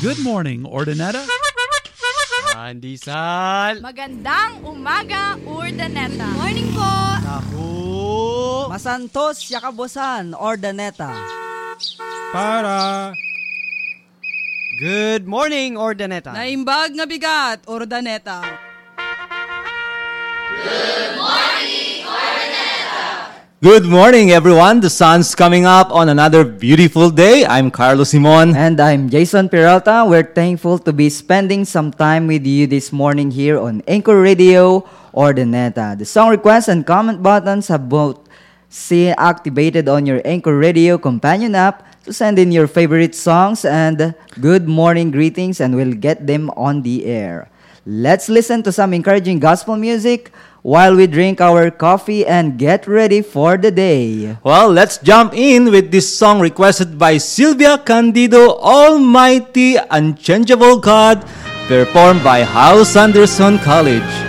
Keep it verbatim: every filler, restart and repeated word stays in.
Good morning, Ordaneta. Pandisal. Magandang umaga, Urdaneta. Morning po. Naku. Masantos, Yakabosan, Ordaneta. Para. Good morning, Ordaneta. Naimbag nga bigat, Ordaneta. Good morning, everyone. The sun's coming up on another beautiful day. I'm Carlos Simon. And I'm Jason Peralta. We're thankful to be spending some time with you this morning here on Anchor Radio Ordaneta. The song requests and comment buttons have both see activated on your Anchor Radio companion app to send in your favorite songs and good morning greetings, and we'll get them on the air. Let's listen to some encouraging gospel music while we drink our coffee and get ready for the day. Well, let's jump in with this song requested by Sylvia Candido, Almighty Unchangeable God, performed by House Anderson College.